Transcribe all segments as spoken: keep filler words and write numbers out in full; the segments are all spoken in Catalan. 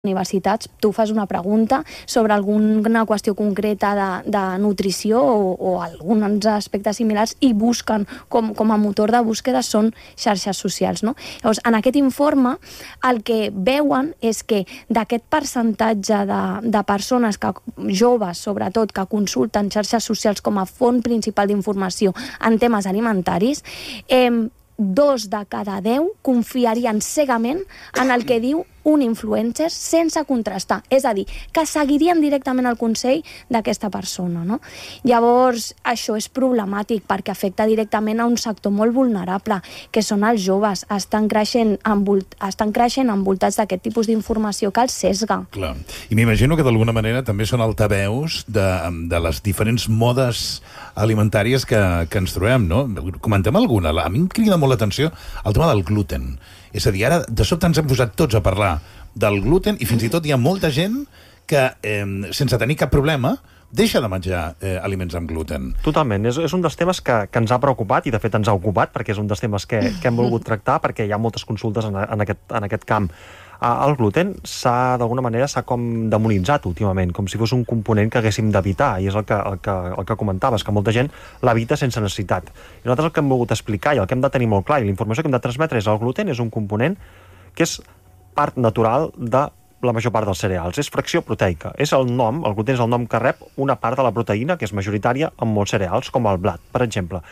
universitats, tu fas una pregunta sobre alguna qüestió concreta de, de nutrició o, o alguns aspectes similars i busquen com, com a motor de búsqueda són xarxes socials, no? Llavors, en aquest informe el que veuen és que d'aquest percentatge de, de persones, que, joves sobretot, que consulten xarxes socials com a font principal d'informació en temes alimentaris, eh, dos de cada deu confiarien cegament en el que diu un influencer sense contrastar. És a dir, que seguirien directament el consell d'aquesta persona, no? Llavors, això és problemàtic perquè afecta directament a un sector molt vulnerable, que són els joves. Estan creixent, envolt, estan creixent envoltats d'aquest tipus d'informació que els sesga. Clar. I m'imagino que d'alguna manera també són altaveus de, de les diferents modes alimentàries que, que ens trobem, no? Comentem alguna. A mi em crida molt l'atenció el tema del gluten. És a dir, ara de sobte ens hem posat tots a parlar del gluten i fins i tot hi ha molta gent que, eh, sense tenir cap problema, deixa de menjar eh, aliments amb gluten. Totalment. És, és un dels temes que, que ens ha preocupat i, de fet, ens ha ocupat, perquè és un dels temes que, que hem volgut tractar, perquè hi ha moltes consultes en, en, aquest, en aquest camp. El gluten s'ha, d'alguna manera, s'ha com demonitzat últimament, com si fos un component que haguéssim d'evitar, i és el que, el que, el que comentaves, que molta gent l'evita sense necessitat. I nosaltres el que hem volgut explicar i el que hem de tenir molt clar, i la informació que hem de transmetre és el gluten és un component que és part natural de la major part dels cereals, és fracció proteica. És el nom, el gluten és el nom que rep una part de la proteïna que és majoritària en molts cereals, com el blat, per exemple.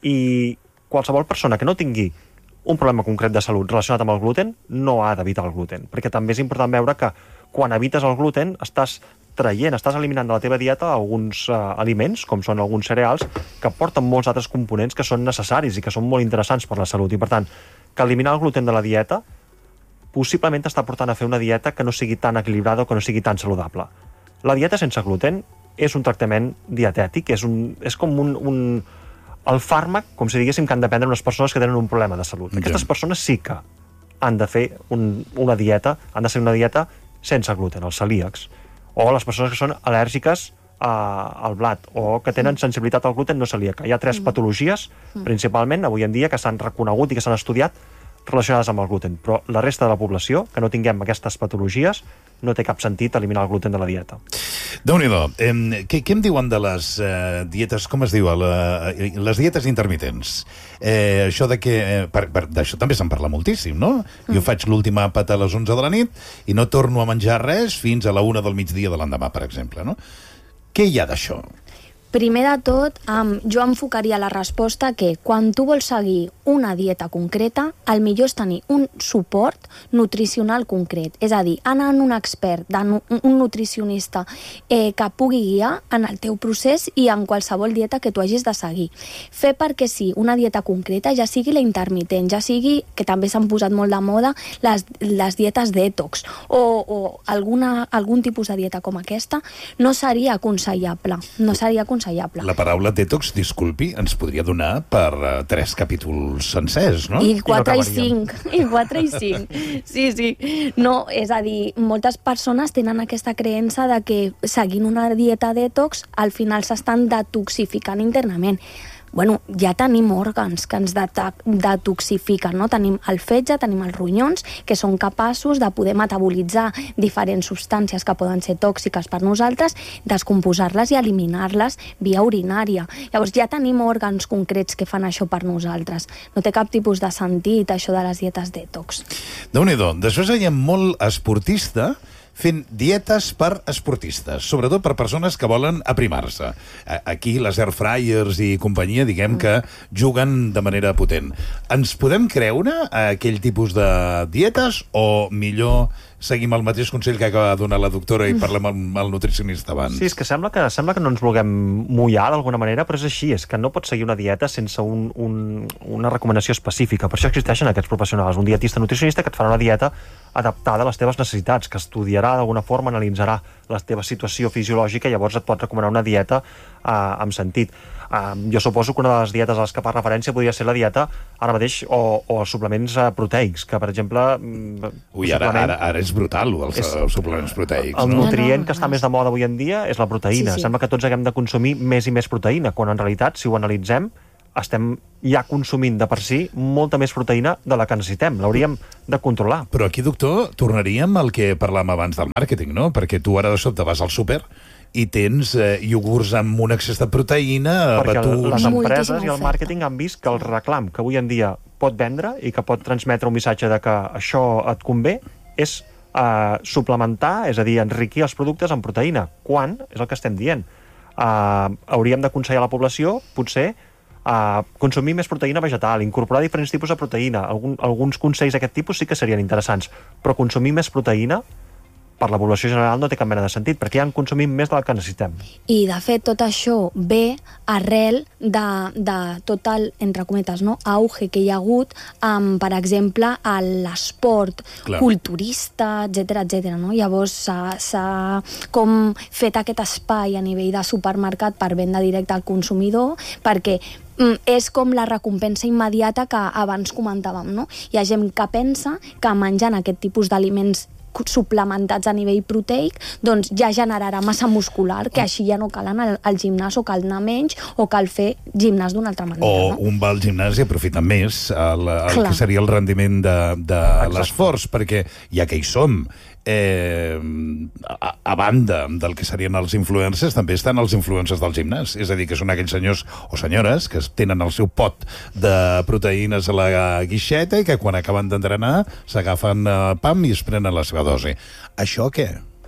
I qualsevol persona que no tingui un problema concret de salut relacionat amb el gluten no ha d'evitar el gluten, perquè també és important veure que quan evites el gluten estàs traient, estàs eliminant de la teva dieta alguns uh, aliments, com són alguns cereals, que porten molts altres components que són necessaris i que són molt interessants per la salut. I per tant, que eliminar el gluten de la dieta possiblement t'està portant a fer una dieta que no sigui tan equilibrada o que no sigui tan saludable. La dieta sense gluten és un tractament dietètic, és, un, és com un... un el fàrmac, com si diguéssim, que han de prendre unes persones que tenen un problema de salut. Aquestes persones sí que han de fer un, una dieta, han de ser una dieta sense gluten, els celíacs, o les persones que són al·lèrgiques a, al blat, o que tenen sensibilitat al gluten no celíaca. Hi ha tres patologies, principalment, avui en dia, que s'han reconegut i que s'han estudiat relacionades amb el gluten, però la resta de la població, que no tinguem aquestes patologies, no té cap sentit eliminar el gluten de la dieta. Déu-n'hi-do. Eh, què, què em diuen de les eh, dietes, com es diu, la, les dietes intermitents? Eh, això de que... Eh, per, per, d'això també se'n parla moltíssim, no? Mm. Jo faig l'últim àpat a les onze de la nit i no torno a menjar res fins a la una del migdia de l'endemà, per exemple, no? Què hi ha d'això? Primer de tot, um, jo enfocaria la resposta que quan tu vols seguir una dieta concreta, el millor és tenir un suport nutricional concret. És a dir, anar en un expert, nu un nutricionista eh, que pugui guiar en el teu procés i en qualsevol dieta que tu hagis de seguir. Fer perquè sí, una dieta concreta, ja sigui la intermitent, ja sigui, que també s'han posat molt de moda, les, les dietes detox, o, o alguna, algun tipus de dieta com aquesta, no seria aconsellable. No seria aconsellable. La paraula detox, disculpi, ens podria donar per uh, tres capítols sencers, no? I quatre i cinc. I quatre i cinc. Sí, sí. No, és a dir, moltes persones tenen aquesta creença de que seguint una dieta detox al final s'estan detoxificant internament. Bueno, ja tenim òrgans que ens detoxifiquen, no? Tenim el fetge, tenim els ronyons, que són capaços de poder metabolitzar diferents substàncies que poden ser tòxiques per nosaltres, descomposar-les i eliminar-les via urinària. Llavors ja tenim òrgans concrets que fan això per nosaltres. No té cap tipus de sentit, això de les dietes detox. Déu-n'hi-do. Després hi ha molt esportista fent dietes per esportistes, sobretot per persones que volen aprimar-se. Aquí les air fryers i companyia, diguem que juguen de manera potent. Ens podem creure aquell tipus de dietes o millor seguim el mateix consell que acaba de donar la doctora i parlem amb el nutricionista abans? Sí, és que sembla que, sembla que no ens vulguem mullar d'alguna manera, però és així, és que no pots seguir una dieta sense un, un, una recomanació específica. Per això existeixen aquests professionals, un dietista nutricionista que et farà una dieta adaptada a les teves necessitats, que estudiarà d'alguna forma, analitzarà la teva situació fisiològica i llavors et pot recomanar una dieta eh, amb sentit. Uh, jo suposo que una de les dietes a les que fa referència podria ser la dieta ara mateix o, o suplements uh, proteics, que per exemple... Ui, ara, ara, ara és brutal els, és, els suplements proteics, el no? El nutrient no, no, que està no, més de moda avui en dia és la proteïna. Sí, sí. Sembla que tots haguem de consumir més i més proteïna, quan en realitat, si ho analitzem, estem ja consumint de per si molta més proteïna de la que necessitem. L'hauríem de controlar. Però aquí, doctor, tornaríem al que parlàvem abans del màrqueting, no? Perquè tu ara de sobte vas al súper i tens eh, iogurts amb un excés de proteïna, perquè batuts... les empreses Moltíssima i el oferta. màrqueting han vist que el reclam que avui en dia pot vendre i que pot transmetre un missatge de que això et convé és eh, suplementar, és a dir, enriquir els productes amb proteïna. Quan? És el que estem dient. Eh, hauríem d'aconsellar a la població, potser, a uh, consumir més proteïna vegetal, incorporar diferents tipus de proteïna. Algun, alguns consells d'aquest tipus sí que serien interessants, però consumir més proteïna per la població general no té cap mena de sentit, perquè ja en consumim més del que necessitem. I, de fet, tot això ve arrel de, de tot el, entre cometes, no? auge que hi ha hagut amb, per exemple, a l'esport Clar. culturista, etcètera, etcètera, no? Llavors s'ha com fet aquest espai a nivell de supermercat per venda directa al consumidor, perquè és com la recompensa immediata que abans comentàvem, no? Hi ha gent que pensa que menjant aquest tipus d'aliments suplementats a nivell proteic, doncs ja generarà massa muscular, que així ja no cal anar al gimnàs o cal anar menys o cal fer gimnàs d'una altra manera. O no? un va al gimnàs i aprofita més el, el Clar. que seria el rendiment de, de l'esforç, perquè ja que hi som, eh, a, a banda del que serien els influencers, també estan els influencers del gimnàs, és a dir, que són aquells senyors o senyores que tenen el seu pot de proteïnes a la guixeta i que quan acaben d'entrenar s'agafen eh, pam i es prenen la seva dosi. Això què?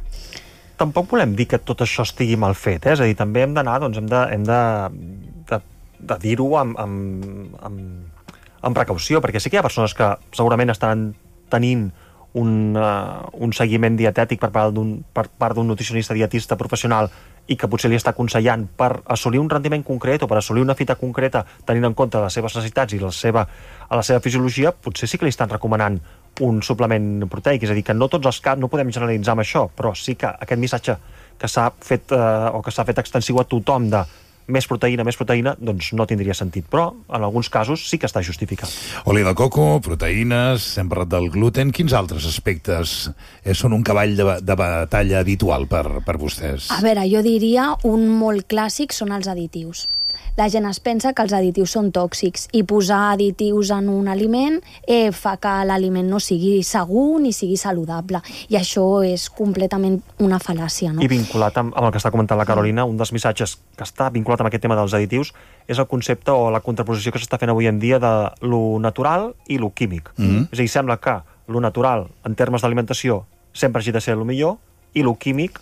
Tampoc volem dir que tot això estigui mal fet, eh? És a dir, també hem d'anar, doncs hem de, hem de, de, de dir-ho amb, amb, amb, amb precaució, perquè sí que hi ha persones que segurament estan tenint un, uh, un seguiment dietètic per part d'un per part d'un nutricionista dietista professional i que potser li està aconsellant per assolir un rendiment concret o per assolir una fita concreta tenint en compte les seves necessitats i la seva, a la seva fisiologia, potser sí que li estan recomanant un suplement proteic, és a dir, que no tots els casos, no podem generalitzar amb això, però sí que aquest missatge que s'ha fet eh, o que s'ha fet extensiu a tothom de més proteïna, més proteïna, doncs no tindria sentit, però en alguns casos sí que està justificat. Oli de coco, proteïnes, hem parlat del gluten, quins altres aspectes eh, són un cavall de, de batalla habitual per, per vostès? A veure, jo diria un molt clàssic són els additius. La gent es pensa que els additius són tòxics i posar additius en un aliment eh, fa que l'aliment no sigui segur ni sigui saludable. I això és completament una fal·làcia, no? I vinculat amb, amb el que està comentant la Carolina, un dels missatges que està vinculat amb aquest tema dels additius és el concepte o la contraposició que s'està fent avui en dia de lo natural i lo químic. Mm-hmm. És a dir, sembla que lo natural, en termes d'alimentació, sempre hagi de ser lo millor i lo químic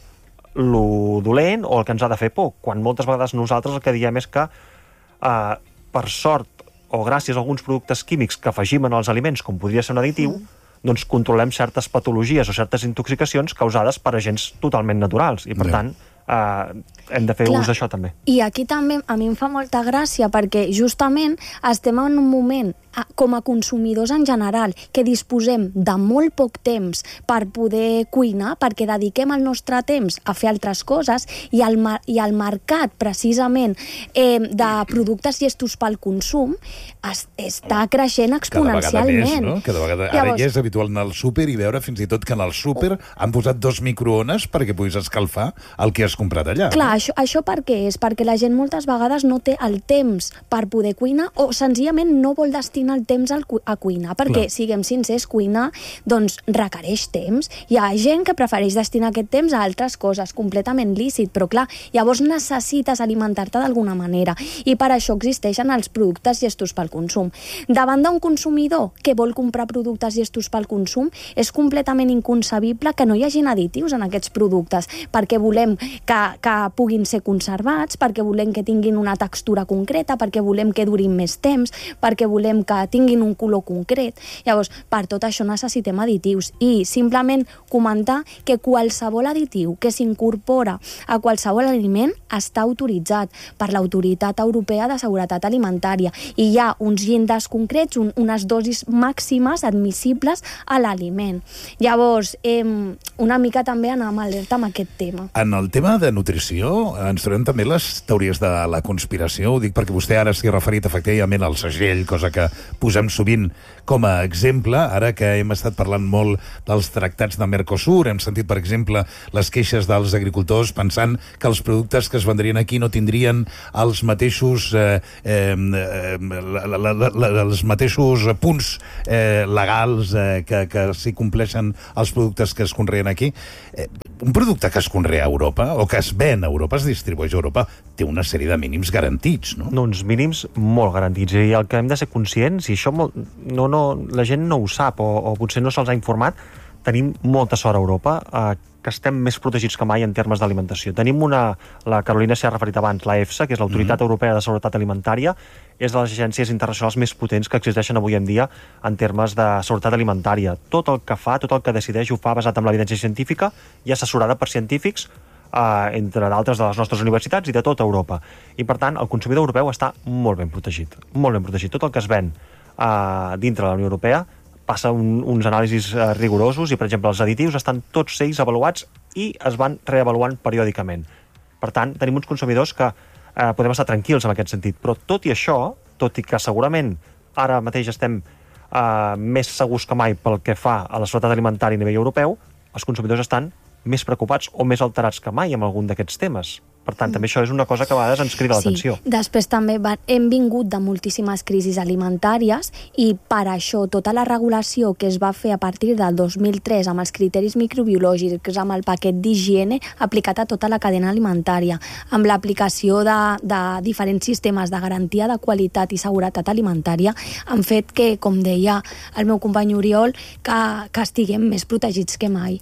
lo dolent o el que ens ha de fer por, quan moltes vegades nosaltres el que diem és que eh, per sort o gràcies a alguns productes químics que afegim en els aliments, com podria ser un additiu, mm. doncs controlem certes patologies o certes intoxicacions causades per agents totalment naturals i per Yeah. tant eh, hem de fer Clar. ús d'això també. I aquí també a mi em fa molta gràcia perquè justament estem en un moment a, com a consumidors en general que disposem de molt poc temps per poder cuinar, perquè dediquem el nostre temps a fer altres coses i el, i el mercat precisament eh, de productes llestos pel consum es, està creixent exponencialment. Cada vegada més, no? Cada vegada, ara Llavors, ja és habitual anar al súper i veure fins i tot que en el súper han posat dos microones perquè puguis escalfar el que has comprat allà. Clar, això, això per què és? Perquè la gent moltes vegades no té el temps per poder cuinar o senzillament no vol destinar el temps al cu a cuinar, perquè, Clar. siguem sincers, cuinar doncs requereix temps. Hi ha gent que prefereix destinar aquest temps a altres coses, completament lícit, però clar, llavors necessites alimentar-te d'alguna manera i per això existeixen els productes llestos pel consum. Davant d'un consumidor que vol comprar productes llestos pel consum, és completament inconcebible que no hi hagin additius en aquests productes, perquè volem que, que puguin ser conservats, perquè volem que tinguin una textura concreta, perquè volem que durin més temps, perquè volem que tinguin un color concret. Llavors, per tot això necessitem additius i simplement comentar que qualsevol additiu que s'incorpora a qualsevol aliment està autoritzat per l'Autoritat Europea de Seguretat Alimentària i hi ha uns llindars concrets, un, unes dosis màximes admissibles a l'aliment. Llavors, eh, una mica també anar amb alerta amb aquest tema. En el tema tema de nutrició ens trobem també les teories de la conspiració. Ho dic perquè vostè ara s'hi ha referit efectivament al segell, cosa que posem sovint com a exemple. Ara que hem estat parlant molt dels tractats de Mercosur, hem sentit, per exemple, les queixes dels agricultors pensant que els productes que es vendrien aquí no tindrien els mateixos eh, eh, la, la, la, la, els mateixos punts eh, legals eh, que, que s'hi compleixen els productes que es conreen aquí. Eh, un producte que es conrea a Europa o que es ven a Europa, es distribueix a Europa, té una sèrie de mínims garantits, no? No, uns mínims molt garantits. I el que hem de ser conscients, i això molt, no, no, la gent no ho sap o, o potser no se'ls ha informat, tenim molta sort a Europa, eh, que estem més protegits que mai en termes d'alimentació. Tenim una, la Carolina s'hi ha referit abans, la EFSA, que és l'Autoritat mm-hmm. Europea de Seguretat Alimentària, és de les agències internacionals més potents que existeixen avui en dia en termes de seguretat alimentària. Tot el que fa, tot el que decideix, ho fa basat en l'evidència científica i assessorada per científics, eh, entre d'altres de les nostres universitats i de tota Europa. I, per tant, el consumidor europeu està molt ben protegit. Molt ben protegit. Tot el que es ven eh, dintre de la Unió Europea passa un, uns anàlisis eh, rigorosos i, per exemple, els additius estan tots ells avaluats i es van reavaluant periòdicament. Per tant, tenim uns consumidors que eh, podem estar tranquils en aquest sentit. Però tot i això, tot i que segurament ara mateix estem eh, més segurs que mai pel que fa a la seguretat alimentària a nivell europeu, els consumidors estan més preocupats o més alterats que mai amb algun d'aquests temes. Per tant, mm. també això és una cosa que a vegades ens crida sí. l'atenció. Després també va, hem vingut de moltíssimes crisis alimentàries i per això tota la regulació que es va fer a partir del dos mil tres amb els criteris microbiològics, amb el paquet d'higiene aplicat a tota la cadena alimentària, amb l'aplicació de, de diferents sistemes de garantia de qualitat i seguretat alimentària, han fet que, com deia el meu company Oriol, que, que estiguem més protegits que mai.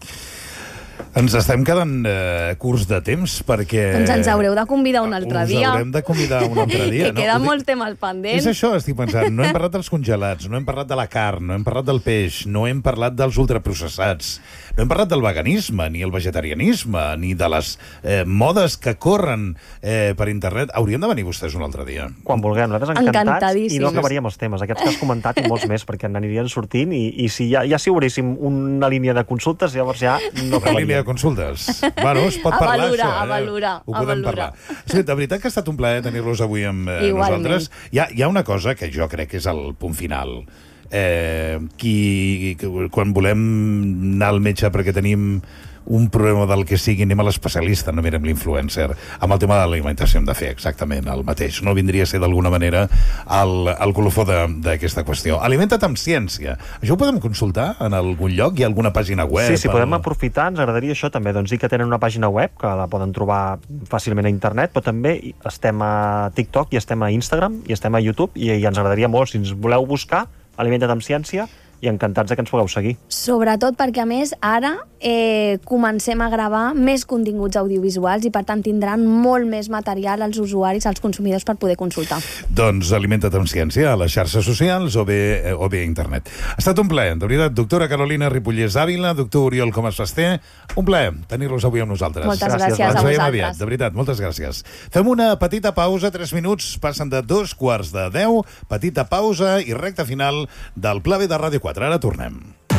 Ens estem quedant eh, curts de temps perquè... Doncs ens haureu de convidar un altre us dia. Us haurem de convidar un altre dia. que queden no? molts temes pendents. És això, estic pensant. No hem parlat dels congelats, no hem parlat de la carn, no hem parlat del peix, no hem parlat dels ultraprocessats, no hem parlat del veganisme, ni el vegetarianisme, ni de les eh, modes que corren eh, per internet. Haurien de venir vostès un altre dia. Quan vulguem, nosaltres encantats, i no acabaríem els temes. Aquests que has comentat i molts més, perquè n'anirien sortint, i, i si ja, ja si obríssim una línia de consultes, llavors ja no acabaríem. De consultes. Bueno, es pot a parlar, valorar, això. Eh? A valorar, Ho podem a valorar. parlar. Sí, de veritat que ha estat un plaer tenir-los avui amb eh, nosaltres. Hi ha, hi ha una cosa que jo crec que és el punt final. Eh, qui, quan volem anar al metge perquè tenim un problema del que sigui, anem a l'especialista, no mirem l'influencer. Amb el tema de l'alimentació hem de fer exactament el mateix. No vindria a ser d'alguna manera el, el colofó d'aquesta qüestió. Alimenta't amb ciència. Això ho podem consultar en algun lloc? Hi ha alguna pàgina web? Sí, sí, el... podem aprofitar. Ens agradaria això també. Doncs dir que tenen una pàgina web, que la poden trobar fàcilment a internet, però també estem a TikTok i estem a Instagram i estem a YouTube i, i ens agradaria molt, si ens voleu buscar, Alimenta't amb ciència, i encantats de que ens pugueu seguir. Sobretot perquè, a més, ara eh, comencem a gravar més continguts audiovisuals i, per tant, tindran molt més material als usuaris, als consumidors, per poder consultar. Doncs alimenta't amb ciència a les xarxes socials o bé, eh, o bé a internet. Ha estat un plaer, de veritat. Doctora Carolina Ripollès Ávila, doctor Oriol Comas Basté, un plaer tenir-los avui amb nosaltres. Moltes gràcies, gràcies a Ens veiem vosaltres. aviat, de veritat, moltes gràcies. Fem una petita pausa, tres minuts, passen de dos quarts de deu, petita pausa i recta final del Pla B de Ràdio quatre. Ara tornem.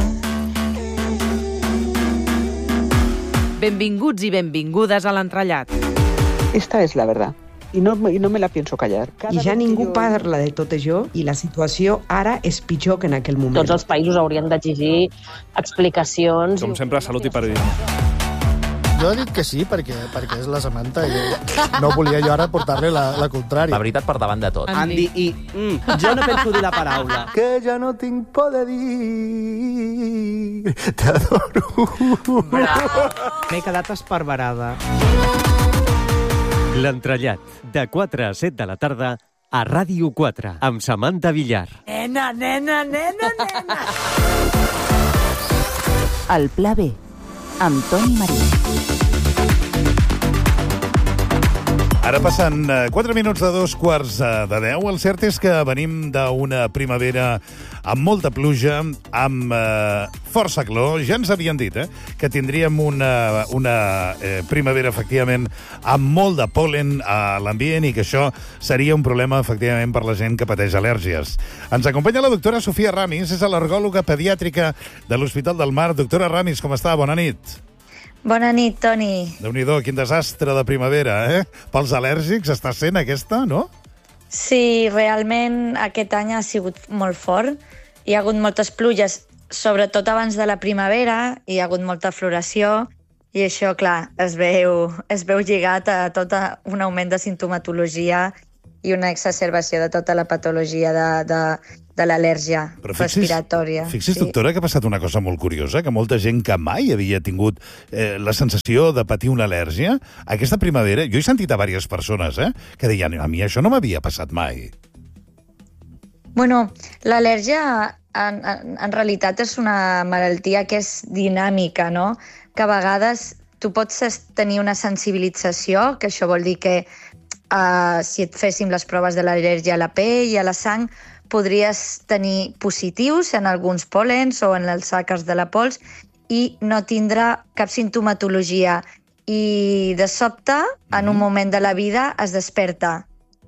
Benvinguts i benvingudes a l'entrellat. Esta es la verdad. I no, i no me la pienso callar. I ja ningú jo... parla de tot això i la situació ara és pitjor que en aquell moment. Tots els països haurien d'exigir explicacions. Com sempre, salut i periodisme. Jo he dit que sí, perquè, perquè és la Samantha i no volia jo ara portar-li la, la contrària. La veritat per davant de tot. Andy, i mm, jo no penso dir la paraula. Que ja no tinc por de dir t'adoro. M'he quedat esparverada. L'entrellat, de quatre a set de la tarda, a Ràdio quatre, amb Samantha Villar. Nena, nena, nena, nena. El Pla B, amb Toni Marín. Ara passen quatre minuts de dos quarts de deu. El cert és que venim d'una primavera amb molta pluja, amb eh, força calor. Ja ens havien dit eh, que tindríem una, una eh, primavera, efectivament, amb molt de pol·len a l'ambient i que això seria un problema, efectivament, per la gent que pateix al·lèrgies. Ens acompanya la doctora Sofia Ramis, és al·lergòloga pediàtrica de l'Hospital del Mar. Doctora Ramis, com està? Bona nit. Bona nit, Toni. Déu-n'hi-do, quin desastre de primavera, eh? Pels al·lèrgics està sent aquesta, no? Sí, realment aquest any ha sigut molt fort. Hi ha hagut moltes pluges, sobretot abans de la primavera, hi ha hagut molta floració, i això, clar, es veu, es veu lligat a tot un augment de simptomatologia i una exacerbació de tota la patologia de, de, de l'al·lèrgia respiratòria. Fixis, doctora, que ha passat una cosa molt curiosa, que molta gent que mai havia tingut eh, la sensació de patir una al·lèrgia, aquesta primavera, jo he sentit a diverses persones eh, que deien, a mi això no m'havia passat mai. Bueno, l'al·lèrgia en, en, en realitat és una malaltia que és dinàmica, no? Que a vegades tu pots tenir una sensibilització, que això vol dir que Uh, si et féssim les proves de l'al·lèrgia a la pell i a la sang, podries tenir positius en alguns pol·lens o en els àcars de la pols i no tindrà cap simptomatologia. I de sobte, en un moment de la vida, es desperta.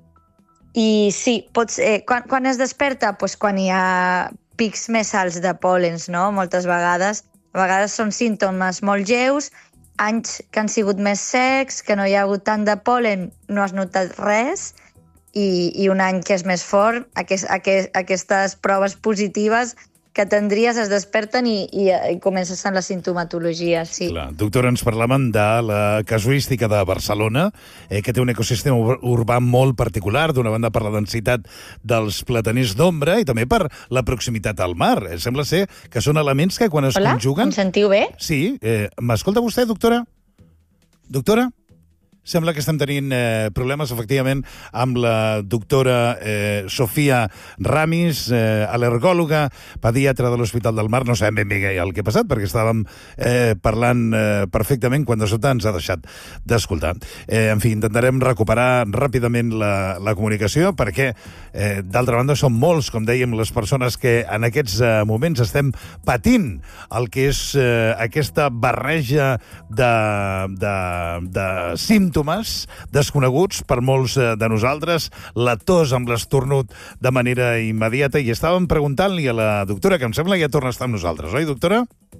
I sí, pots, eh, quan, quan es desperta? Pues quan hi ha pics més alts de pol·lens, no? Moltes vegades. A vegades són símptomes molt lleus, anys que han sigut més secs, que no hi ha hagut tant de pol·len, no has notat res, i, i un any que és més fort, aquest, aquest, aquestes proves positives que tindries es desperten i, i, i comences amb la simptomatologia, sí. Clar. Doctora, ens parlàvem de la casuística de Barcelona, eh, que té un ecosistema urbà molt particular, d'una banda per la densitat dels plataners d'ombra i també per la proximitat al mar. Eh, sembla ser que són elements que quan es Hola? conjuguen... Em sentiu bé? Sí. Eh, M'escolta vostè, doctora? Doctora? Sembla que estem tenint eh, problemes, efectivament, amb la doctora eh, Sofia Ramis, eh, al·lergòloga, pediatra de l'Hospital del Mar. No sabem ben bé el que ha passat, perquè estàvem eh, parlant eh, perfectament quan de sobte ens ha deixat d'escoltar. Eh, en fi, intentarem recuperar ràpidament la, la comunicació, perquè, eh, d'altra banda, són molts, com dèiem, les persones que en aquests eh, moments estem patint el que és eh, aquesta barreja de, de, de símptomes desconeguts per molts de nosaltres, la tos amb l'esternut de manera immediata, i estàvem preguntant-li a la doctora, que em sembla que ja torna a estar amb nosaltres, oi, doctora?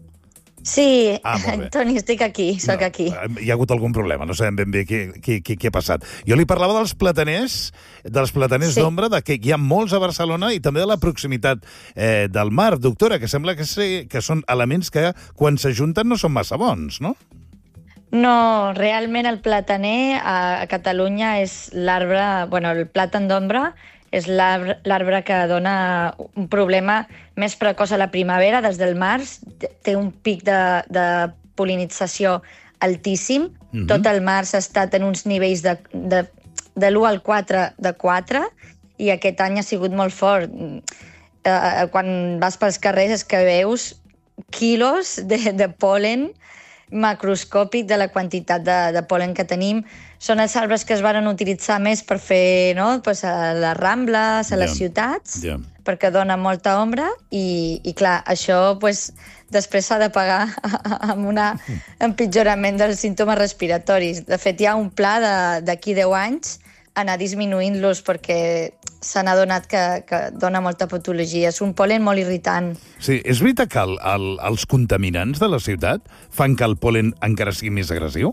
Sí, ah, Toni, estic aquí, soc no, aquí. Hi ha hagut algun problema, no sabem ben bé què, què, què, què ha passat. Jo li parlava dels plataners, dels plataners sí. d'ombra, de que hi ha molts a Barcelona i també de la proximitat eh, del mar, doctora, que sembla que, sé, que són elements que quan s'ajunten no són massa bons, no? No, realment el plataner a, a Catalunya és l'arbre, bueno, el plàtan d'ombra és l'arbre que dona un problema més precoç a la primavera, des del març, té un pic de, de pol·linització altíssim, mm-hmm. tot el març ha estat en uns nivells de, de, de l'u al quatre de quatre, i aquest any ha sigut molt fort. Eh, quan vas pels carrers és que veus quilos de, de pol·len macroscòpic de la quantitat de, de pol·len que tenim. Són els arbres que es van utilitzar més per fer, no?, pues a les Rambles, a les yeah. ciutats, yeah. perquè dona molta ombra i, i clar, això pues, després s'ha de pagar amb un empitjorament dels símptomes respiratoris. De fet, hi ha un pla d'aquí deu anys anar disminuint-los perquè s'han adonat que, que dona molta patologia. És un pol·len molt irritant. Sí, és veritat que el, el, els contaminants de la ciutat fan que el pol·len encara sigui més agressiu?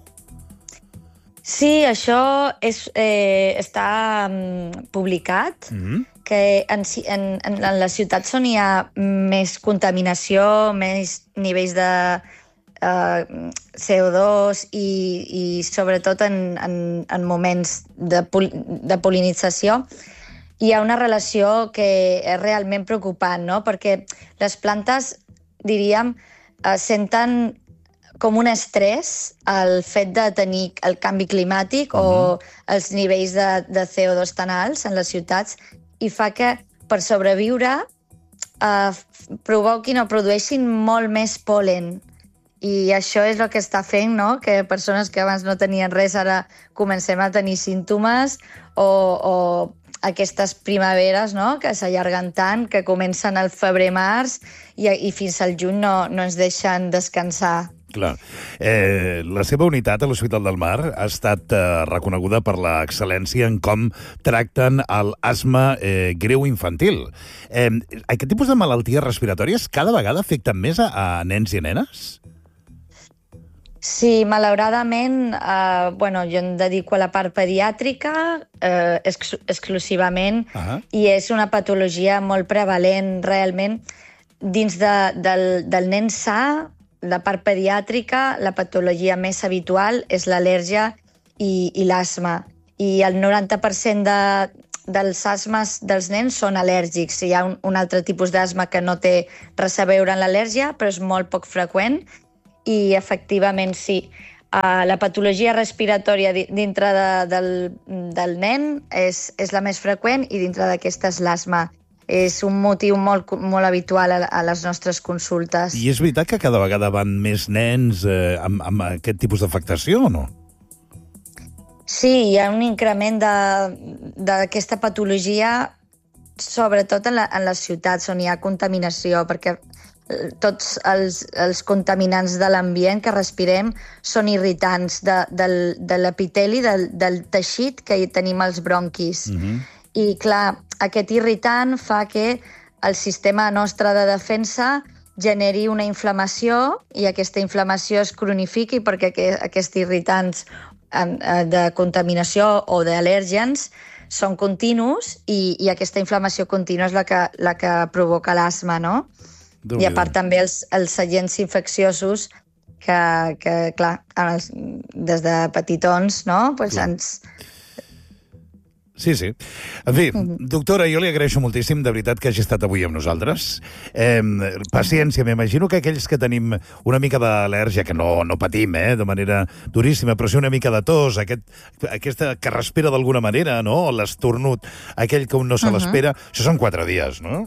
Sí, això és, eh, està um, publicat, mm-hmm. que en, en, en, en les ciutats on hi ha més contaminació, més nivells de uh, C O dos i, i sobretot en, en, en moments de, pol, de pol·linització, hi ha una relació que és realment preocupant, no? Perquè les plantes, diríem, eh, senten com un estrès el fet de tenir el canvi climàtic uh-huh. o els nivells de, de C O dos tan alts en les ciutats, i fa que per sobreviure eh, provoquin o produeixin molt més pol·len. I això és el que està fent, no?, que persones que abans no tenien res ara comencem a tenir símptomes o, o aquestes primaveres, no?, que s'allarguen tant, que comencen al febrer-març i, i fins al juny no, no ens deixen descansar. Clar. Eh, la seva unitat a l'Hospital del Mar ha estat eh, reconeguda per l'excel·lència en com tracten l'asma eh, greu infantil. Eh, aquest tipus de malalties respiratòries cada vegada afecten més a, a nens i a nenes? Sí, malauradament, eh, bueno, jo em dedico a la part pediàtrica eh, ex exclusivament uh-huh. i és una patologia molt prevalent realment dins de, del, del nen sa, la part pediàtrica, la patologia més habitual és l'al·lèrgia i, i l'asma. I el noranta per cent de, dels asmes dels nens són al·lèrgics. Hi ha un, un altre tipus d'asma que no té res a veure amb l'al·lèrgia, però és molt poc freqüent. I, efectivament, sí. Uh, la patologia respiratòria dintre de, del, del nen és, és la més freqüent i dintre d'aquesta és l'asma. És un motiu molt, molt habitual a, a les nostres consultes. I és veritat que cada vegada van més nens eh, amb, amb aquest tipus d'afectació o no? Sí, hi ha un increment d'aquesta patologia, sobretot en, la, en les ciutats on hi ha contaminació, perquè tots els, els contaminants de l'ambient que respirem són irritants de, del, de l'epiteli, del, del teixit que hi tenim als bronquis. Mm-hmm. I, clar, aquest irritant fa que el sistema nostre de defensa generi una inflamació i aquesta inflamació es cronifiqui perquè aquests irritants de contaminació o d'al·lèrgens són continus i, i aquesta inflamació contínua és la que, la que provoca l'asma, no? I a part també els, els agents infecciosos que, que clar, els, des de petitons, no? Pues ens... Sí, sí. En fi, doctora, jo li agraeixo moltíssim, de veritat, que hagi estat avui amb nosaltres. Eh, paciència, m'imagino que aquells que tenim una mica d'al·lèrgia, que no, no patim, eh, de manera duríssima, però sí una mica de tos, aquest, aquesta que respira d'alguna manera, no? L'esternut, aquell que un no se l'espera, uh-huh. Això són quatre dies, no?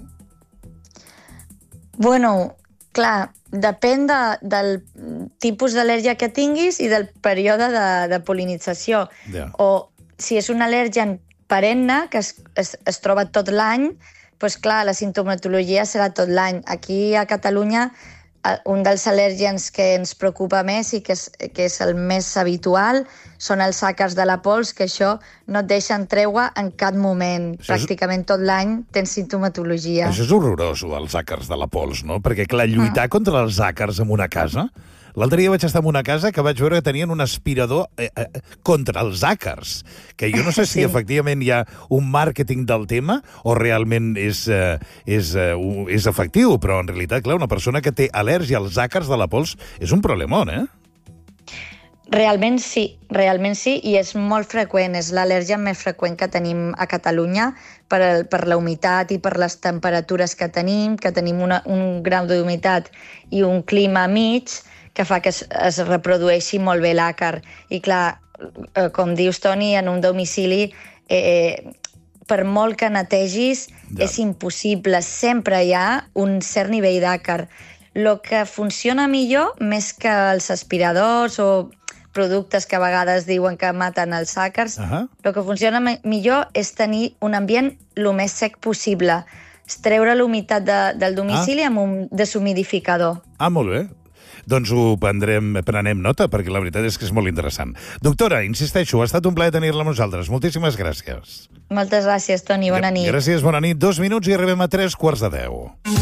Bueno, clar, depèn de, del tipus d'al·lèrgia que tinguis i del període de, de pol·linització. Yeah. O si és un al·lèrgen perenne, que es, es, es troba tot l'any, doncs clar, la sintomatologia serà tot l'any. Aquí a Catalunya, un dels al·lèrgens que ens preocupa més i que és, que és el més habitual són els àcars de la pols, que això no et deixen treure en cap moment. Això Pràcticament és... tot l'any tens sintomatologia. Això és horrorós, els àcars de la pols, no? Perquè, clar, lluitar ah. contra els àcars en una casa... L'altre dia vaig estar en una casa que vaig veure que tenien un aspirador eh, eh, contra els àcars, que jo no sé si sí. efectivament hi ha un màrqueting del tema o realment és, eh, és, eh, és efectiu, però en realitat, clar, una persona que té al·lèrgia als àcars de la pols és un problemón, eh? Realment sí, realment sí, i és molt freqüent, és l'al·lèrgia més freqüent que tenim a Catalunya per, el, per la humitat i per les temperatures que tenim, que tenim una, un grau d'humitat i un clima mig, que fa que es, es reprodueixi molt bé l'àcar. I clar, eh, com dius, Toni, en un domicili, eh, per molt que netegis, ja. és impossible. Sempre hi ha un cert nivell d'àcar. El que funciona millor, més que els aspiradors o productes que a vegades diuen que maten els àcars, el uh-huh. que funciona millor és tenir un ambient el més sec possible. Treure l'humitat de, del domicili ah. amb un deshumidificador. Ah, molt bé. Doncs ho prendrem, prenem nota, perquè la veritat és que és molt interessant. Doctora, insisteixo, ha estat un plaer tenir-la amb nosaltres. Moltíssimes gràcies. Moltes gràcies, Toni. Bona nit. Gràcies, bona nit. Dos minuts i arribem a tres quarts de deu.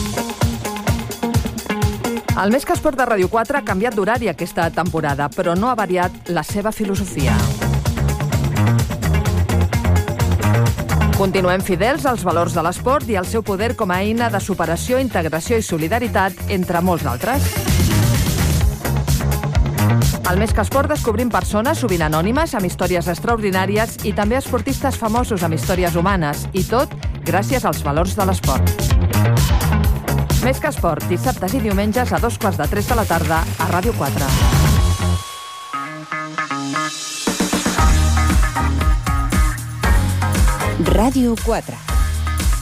El Més que Esport de Ràdio quatre ha canviat d'horari aquesta temporada, però no ha variat la seva filosofia. Continuem fidels als valors de l'esport i al seu poder com a eina de superació, integració i solidaritat, entre molts altres. Al Més que Esport descobrim persones sovint anònimes amb històries extraordinàries i també esportistes famosos amb històries humanes, i tot gràcies als valors de l'esport. Més que Esport, dissabtes i diumenges a dos quarts de tres de la tarda a Ràdio quatre. Ràdio quatre.